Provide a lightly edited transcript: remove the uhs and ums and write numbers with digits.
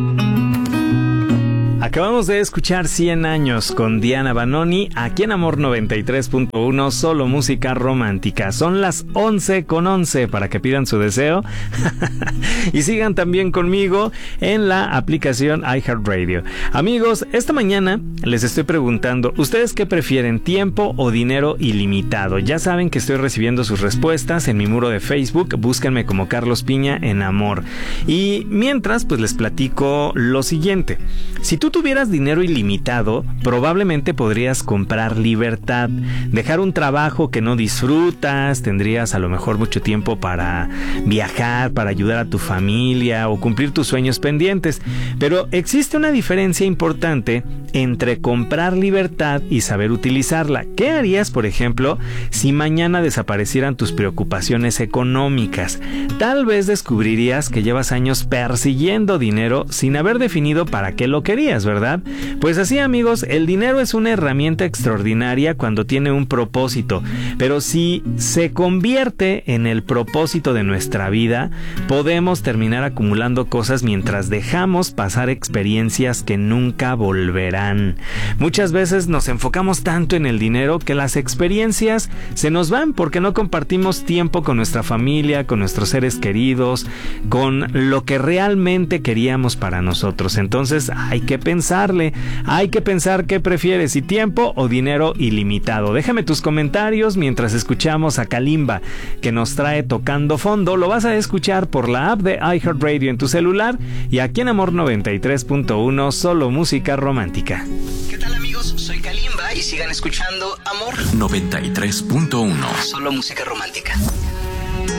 Acabamos de escuchar 100 años con Diana Banoni, aquí en Amor 93.1, solo música romántica. Son las 11:11 para que pidan su deseo. Y sigan también conmigo en la aplicación iHeartRadio. Amigos, esta mañana les estoy preguntando, ¿ustedes qué prefieren, tiempo o dinero ilimitado? Ya saben que estoy recibiendo sus respuestas en mi muro de Facebook. Búsquenme como Carlos Piña en Amor. Y mientras, pues les platico lo siguiente. Si tú tuvieras dinero ilimitado, probablemente podrías comprar libertad, dejar un trabajo que no disfrutas, tendrías a lo mejor mucho tiempo para viajar, para ayudar a tu familia o cumplir tus sueños pendientes. Pero existe una diferencia importante entre comprar libertad y saber utilizarla. ¿Qué harías, por ejemplo, si mañana desaparecieran tus preocupaciones económicas? Tal vez descubrirías que llevas años persiguiendo dinero sin haber definido para qué lo querías, ¿verdad? Pues así, amigos, el dinero es una herramienta extraordinaria cuando tiene un propósito, pero si se convierte en el propósito de nuestra vida, podemos terminar acumulando cosas mientras dejamos pasar experiencias que nunca volverán. Muchas veces nos enfocamos tanto en el dinero que las experiencias se nos van porque no compartimos tiempo con nuestra familia, con nuestros seres queridos, con lo que realmente queríamos para nosotros. Entonces hay que pensarle, hay que pensar qué prefieres, si tiempo o dinero ilimitado. Déjame tus comentarios mientras escuchamos a Kalimba, que nos trae Tocando Fondo. Lo vas a escuchar por la app de iHeartRadio en tu celular y aquí en Amor 93.1, solo música romántica. ¿Qué tal, amigos? Soy Kalimba y sigan escuchando Amor 93.1, solo música romántica.